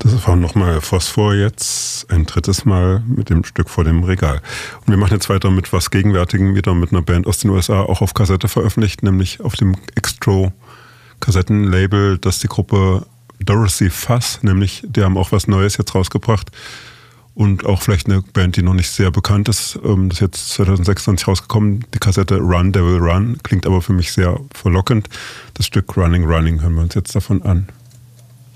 Das war nochmal Phosphor jetzt, ein drittes Mal mit dem Stück vor dem Regal. Und wir machen jetzt weiter mit was Gegenwärtigem, wieder mit einer Band aus den USA, auch auf Kassette veröffentlicht, nämlich auf dem Extro-Kassettenlabel, das die Gruppe Dorothy Fuss, nämlich die haben auch was Neues jetzt rausgebracht. Und auch vielleicht eine Band, die noch nicht sehr bekannt ist. Das ist jetzt 2026 rausgekommen. Die Kassette Run, Devil Run. Klingt aber für mich sehr verlockend. Das Stück Running, Running hören wir uns jetzt davon an.